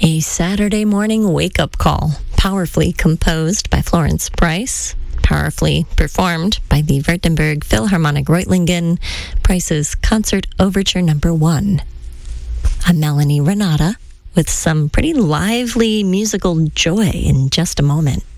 A Saturday morning wake-up call, powerfully composed by Florence Price, powerfully performed by the Württemberg Philharmonic Reutlingen, Price's Concert Overture No. 1. I'm Melanie Renata with some pretty lively musical joy in just a moment.